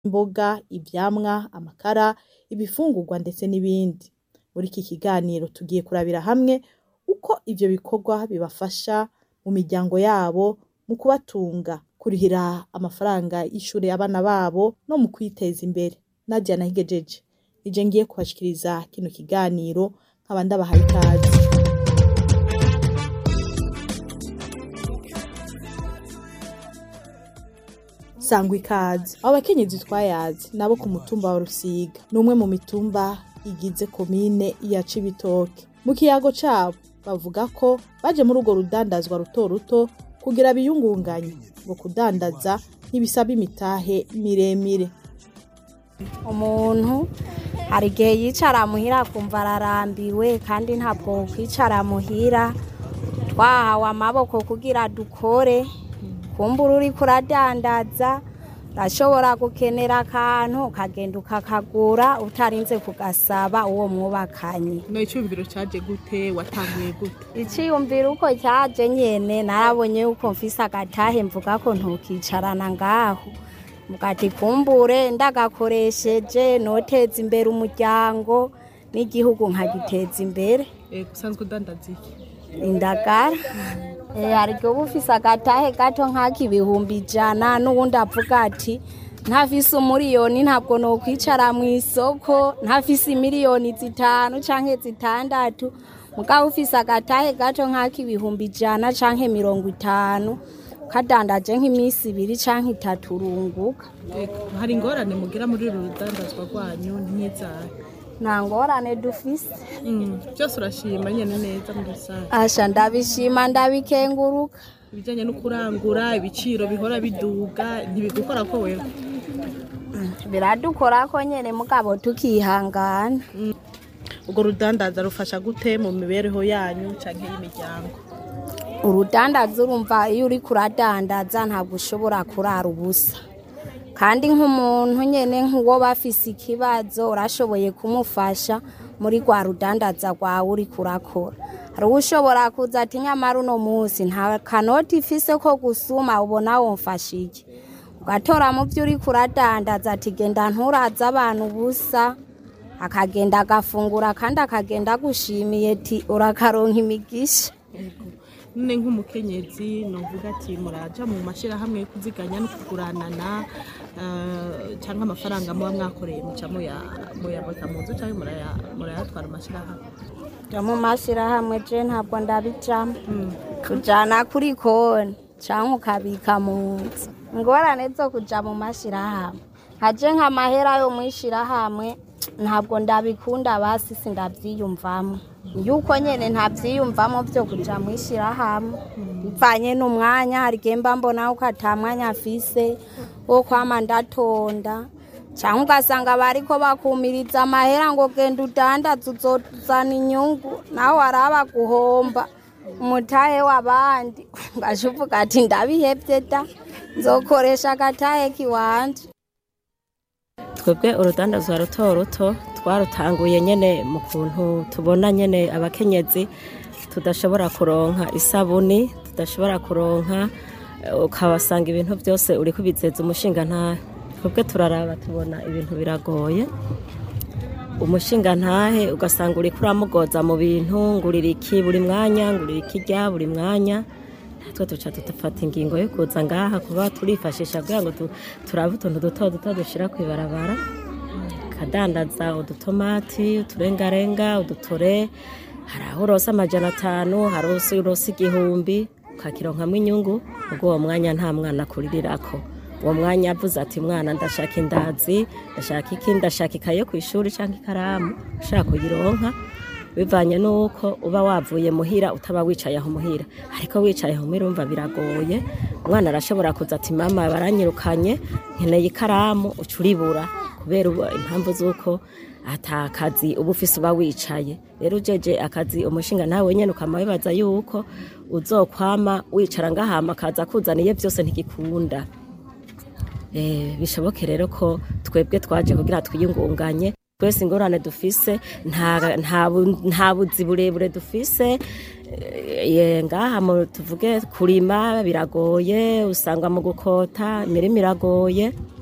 imboga, ivyamwa, amakara, ibifungurwa ndetse n'ibindi. Muri iki kiganiro tugiye kurabira hamwe uko ivyo bikorwa bibafasha mu miryango yabo mu kubatunga, kurihira amafaranga y'ishure y'abana babo no mu kwiteza imbere. Nadia Nahigejeje nije ngiye kubashikiriza kino kiganiro nkaba ndabahaye ikaze. Sangwa ikaze. Abo bakenyezi twayazi nabo ku mutumba wa Rusiga, numwe mu mitumba igize komine ya Cibitoke. Mu kiyago cabo bavuga ko baje muri urwo rudandazwa ruto ruto kugira biyungunganye, ngo kudandaza ntibisaba imitahe miremire. Umuntu hari igihe yicara muhira kumva ararambiwe kandi ntabwo kwicara muhira twahawe amaboko kugira dukore. Kumbura uri kuradandaza urashobora gukenera akantu ukagenda ukakagura utarinze kugasaba uwo mwubakanye. No iciyumviro caje gute, watanguye gute? Iciyumviro uko cyaje nyene narabonye uko mfise agatahe mvuga ko ntukicarana ngaho. Mugati kumbure ndagakoresheje noteza imbere umuryango n'igihugu nkagiteza imbere. Gusanzwe udandaza iki? Indagara. Ariko bufise agatahe gato nk'akibihumbi 100 n'ubundi avuga ati ntafise umuriyoni ntabwo no kwicara mu isoko, ntafise miliyoni 5 canke 6, mugabo ufise agatahe gato nk'akibihumbi 100 canke 50 kadandaje nk'imisi 2 canke 3 urunguka. Hari ingorane mugira muri rudandazwa rwanyu ntizahe? Nta ngorane dufise. Byose urashima nyene neza muri rusange? Asha ndabishima ndabikenguruka. Ibijanye no kurangura ibiciro bihora biduga ntibigukora ko wewe? Biradukora ko nyene mugabo tukihangana. Urwo rudandaza rufasha gute mu mibereho yanyu canke y'imiryango? Urudandaza urumva iyo uri kuradandaza ntabwo ushobora kurara ubusa. Kandi nk'umuntu nyene nk'uwo bafise ikibazo urashoboye kumufasha muri rwa rudandaza rwawe uri kurakora. Hari ushobora kuza ati nyamara uno munsi nta kanoti ifise ko gusuma ubona womfashije. Ugatora mu byo uri kuradandaza ati genda nturaza abantu busa, akagenda agafungura kandi akagenda gushimiye ati urakaronka imigisha. None nk'umukenyezi novuga ati muraja mu mashirahamwe yo kuziganya no kuguranana cyangwa amafaranga muba mwakoreye muca muyabota mu nzu cyangwa murayatwara amashirahamwe? Mu mashirahamwe je ntabwo ndabijamo. Kujana kuri konti cyangwa ukabika mu nzu. Ingorane zo kuja mu mashirahamwe nkaje nk'amahera yo mwishirahamwe ntabwo ndabikunda, basi sindavyiyumvamo. Yuko nyene ntavyiyumvamo byo kuja mwishirahamwe bivanye n'umwanya. Hari gemba mbona uko atamwanya afise wo kwama ndatonda, cyangwa ugasanga bariko bakumiriza amahera ngo genda udandaza uzozana inyungu nawe waraba guhomba umutahe w'abandi. Ngashuvuga ati ndabihevye da nzokoresha agatahe kiwanje. Twebwe urudandazwa ruto ruto twarutanguye nyene mu kuntu tubona nyene abakenyezi tudashobora kuronka isabuni, tudashobora kuronka ukabasanga ibintu byose uri kubizeza umushinga ntahe. Twebwe turaraba tubona ibintu biragoye. Umushinga ntahe ugasanga uri kuramugoza mu bintu ngurira iki buri mwanya, ngurira iki rya buri mwanya. Natwe tuca tutafata ingingo yo kuza ngaha kuba turifashisha kugira ngo turabe utuntu duto duto dushira kwibarabara, kadandaza udutomati, uturengarenga, udutore. Hari aho urosa 500, hari aho urosa 1000 ukakironkamwo inyungu. Ubwo uwo mwanya nta mwana kuririrako. Uwo mwanya avuze ati mwana ndashaka indazi, ndashaka iki, ndashaka ikaye ku ishuri canke ikaramu, ushaka kuyironka bivanye nuko uba wavuye muhira utaba wicaye aho muhira. Ariko wicaye aho muhira umva biragoye. Umwana arashobora kuza ati mama baranyirukanye nkeneye ikaramu, ucuribura kubera impamvu zuko atakazi uba ufise uba wicaye. Rero ujeje akazi umushinga nawe nyene ukamabibaza yuko uzokwama wicara ngahama kaza kuzaniye byose ntigikunda. Bishoboke rero ko twebwe twaje kugira twiyungunganye. Twese ingorane dufise nta buzi burebure dufise. Ngaha tuvuge kurima biragoye, usanga mu gukota imirimo iragoye.